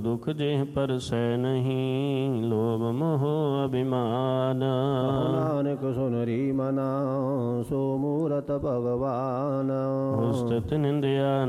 ਦੁਖ ਜਿਹ ਪਰਸੈ ਨਹੀਂ, ਲੋਭ ਮੋਹ ਅਭਿਮਾਨ। ਨਾਨਕ ਸੁਨਰੀ ਮਨਾ, ਸੋ ਮੂਰਤ ਭਗਵਾਨ। ਉਸਤਤ ਨਿੰਦਿਆ